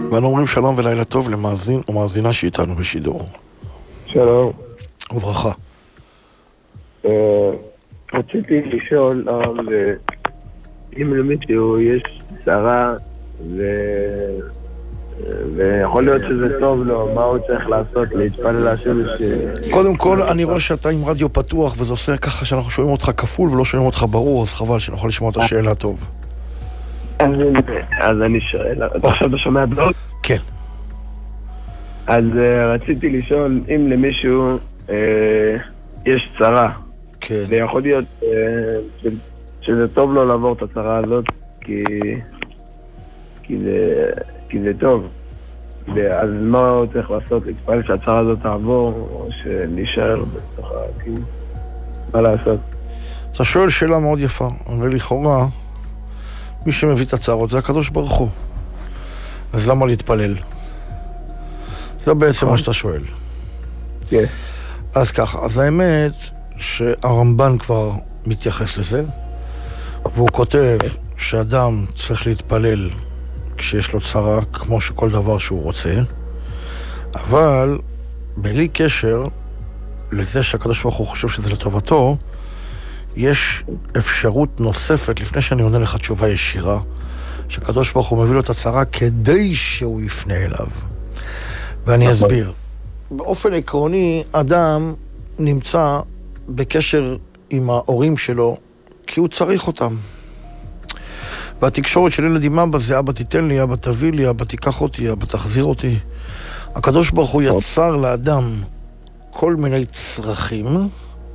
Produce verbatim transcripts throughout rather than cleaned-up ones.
ואנו אומרים שלום ולילה טוב למאזין או מאזינה שאיתנו בשידור. שלום. וברכה. רציתי לשאול אם למישהו יש שרה ויכול להיות שזה טוב לו, מה הוא צריך לעשות, להתפלל להשם ש... קודם כל, אני רואה שאתה עם רדיו פתוח, וזה עושה ככה שאנחנו שומעים אותך כפול ולא שומעים אותך ברור, אז חבל שנוכל לשמוע את השאלה טוב. אז אני שואל, אתה עכשיו אתה שומע בלוג? כן. אז רציתי לשאול אם למישהו יש צרה, ויכול להיות שזה טוב לו לעבור את הצרה הזאת, כי כי זה טוב. אז מה הוא צריך לעשות? להתפעל שהצרה הזאת תעבור, או שנשאר בתוך כאילו, מה לעשות? אתה שואל שאלה מאוד יפה, ולכאורה מי שמביא את הצערות זה הקדוש ברוך הוא. אז למה להתפלל? זה בעצם מה שאתה שואל. כן. אז ככה, אז האמת שהרמב"ן כבר מתייחס לזה, והוא כותב שאדם צריך להתפלל כשיש לו צרה, כמו שכל דבר שהוא רוצה, אבל בלי קשר לזה שהקדוש ברוך הוא חושב שזה לטובתו, יש אפשרות נוספת, לפני שאני עונה לך תשובה ישירה, שהקדוש ברוך הוא מביא לו את הצרה כדי שהוא יפנה אליו. ואני אסביר. באופן עקרוני, אדם נמצא בקשר עם ההורים שלו, כי הוא צריך אותם. והתקשורת של ילד עם אבא זה אבא תיתן לי, אבא תביא לי, אבא תיקח אותי, אבא תחזיר אותי. הקדוש ברוך הוא יצר לאדם כל מיני צרכים,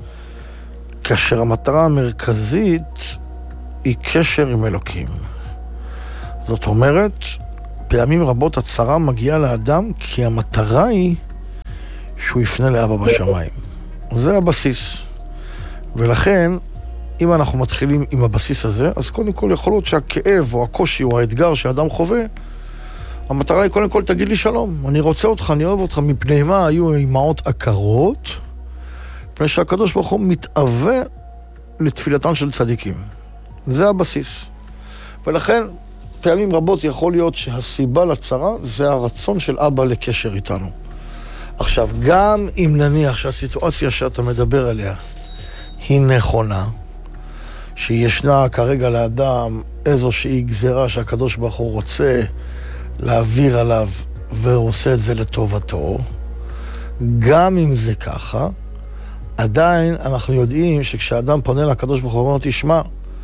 כאשר המטרה המרכזית היא קשר עם אלוקים. זאת אומרת, פעמים רבות הצרה מגיעה לאדם כי המטרה היא שהוא יפנה לאבא בשמיים. זה הבסיס. ולכן, אם אנחנו מתחילים עם הבסיס הזה, אז קודם כל יכול להיות שהכאב או הקושי או האתגר שהאדם חווה, המטרה היא קודם כל תגיד לי שלום, אני רוצה אותך, אני אוהב אותך, מפני מה היו אימהות עקרות, מפני שהקדוש ברוך הוא מתאווה לתפילתן של צדיקים. זה הבסיס. ולכן, פעמים רבות יכול להיות שהסיבה לצרה זה הרצון של אבא לקשר איתנו. עכשיו, גם אם נניח שהסיטואציה שאתה מדבר עליה היא נכונה, שישנה כרגע לאדם איזושהי גזרה שהקדוש ברוך הוא רוצה להעביר עליו והוא עושה את זה לטובתו, גם אם זה ככה, עדיין אנחנו יודעים שכשאדם פונה לקדוש ברוך הוא ואומר, תשמע,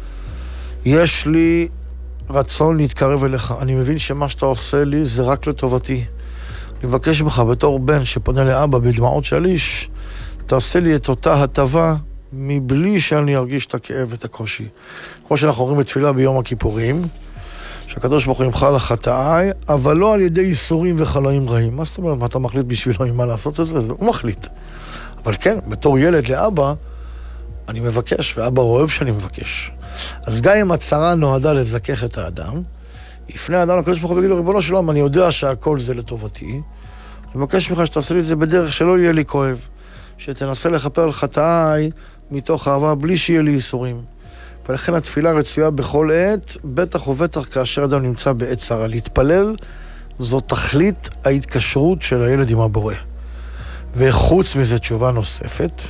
יש לי רצון להתקרב אליך, אני מבין שמה שאתה עושה לי זה רק לטובתי. אני מבקש ממך בתור בן שפונה לאבא בדמעות של איש, תעשה לי את אותה הטבה מבלי שאני ארגיש את הכאב ואת הקושי. כמו שאנחנו אומרים בתפילה ביום הכיפורים, שהקדוש ברוך הוא ימחל על חטאיי, אבל לא על ידי איסורים וחלאים רעים. מה זאת אומרת? מה אתה מחליט בשבילו עם מה לעשות את זה? הוא מחליט. אבל כן, בתור ילד לאבא, אני מבקש, ואבא אוהב שאני מבקש. אז גם אם הצרה נועדה לזכך את האדם, יפנה האדם לקדוש ברוך הוא ויגיד לו, ריבונו שלום, אני יודע שהכל זה לטובתי, אני מבקש ממך שתעשה לי את זה בדרך שלא יהיה לי כואב, שתנסה לכפר על חטאיי מתוך אהבה בלי שיהיה לי איסורים. ולכן התפילה רצויה בכל עת, בטח ובטח כאשר אדם נמצא בעת צרה. להתפלל זו תכלית ההתקשרות של הילד עם הבורא. וחוץ מזה תשובה נוספת,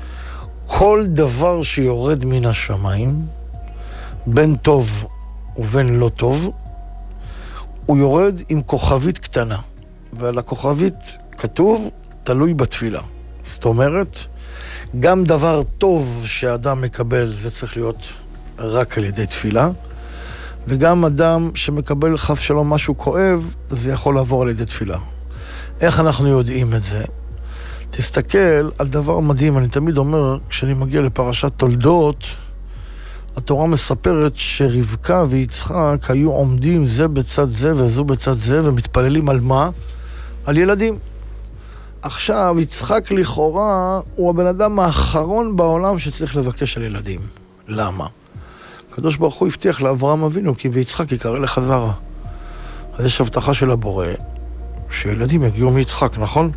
כל דבר שיורד מן השמיים, בין טוב ובין לא טוב, הוא יורד עם כוכבית קטנה. ועל הכוכבית כתוב, תלוי בתפילה. זאת אומרת, גם דבר טוב שאדם מקבל, זה צריך להיות רק על ידי תפילה, וגם אדם שמקבל חף שלום משהו כואב, זה יכול לעבור על ידי תפילה. איך אנחנו יודעים את זה? תסתכל על דבר מדהים, אני תמיד אומר, כשאני מגיע לפרשת תולדות, התורה מספרת שרבקה ויצחק היו עומדים זה בצד זה וזו בצד זה, ומתפללים על מה? על ילדים. עכשיו, יצחק לכאורה הוא הבן אדם האחרון בעולם שצריך לבקש על ילדים. למה? הקדוש ברוך הוא הבטיח לאברהם אבינו, כי ביצחק יקרא לך זרע. אז יש הבטחה של הבורא, שילדים יגיעו מיצחק, נכון?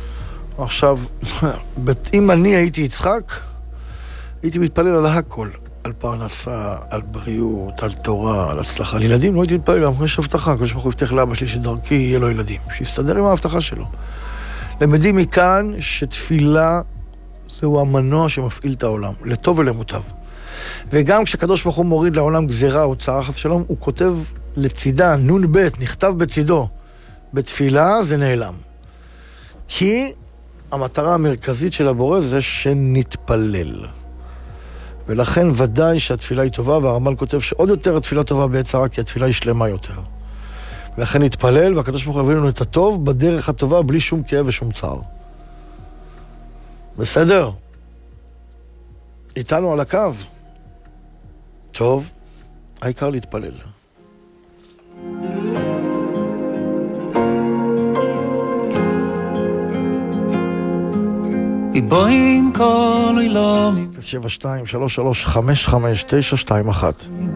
עכשיו, אם אני הייתי יצחק, הייתי מתפלל על הכל. על פרנסה, על בריאות, על תורה, על הצלחה. על ילדים לא הייתי מתפלל, גם יש הבטחה, כל שברוך הוא הבטיח לאבא שלי שדרכי יהיה לו ילדים, שיסתדר עם ההבטחה שלו. למדים מכאן שתפילה זהו המנוע שמפעיל את העולם, לטוב ולמוטב. וגם כשהקדוש ברוך הוא מוריד לעולם גזירה או צער חס ושלום, הוא כותב לצידה, נון בית, נכתב בצידו, בתפילה זה נעלם. כי המטרה המרכזית של הבורא זה שנתפלל. ולכן ודאי שהתפילה היא טובה, והרמב"ן כותב שעוד יותר התפילה טובה בעת צרה, כי התפילה היא שלמה יותר. ולכן נתפלל, והקדוש ברוך הוא יביא לנו את הטוב בדרך הטובה, בלי שום כאב ושום צער. בסדר? איתנו על הקו. טוב, העיקר להתפלל. בואי עם כל אילומי אפס שבע שתיים שלוש שלוש חמש חמש תשע שתיים אחת